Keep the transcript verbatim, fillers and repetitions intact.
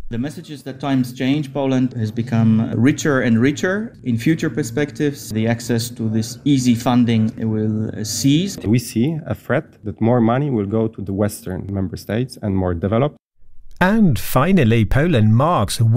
The message is that times change. Poland has become richer and richer. In future perspectives, the access to this easy funding will cease. We see a threat that more money will go to the Western member states and more developed. And finally, Poland marks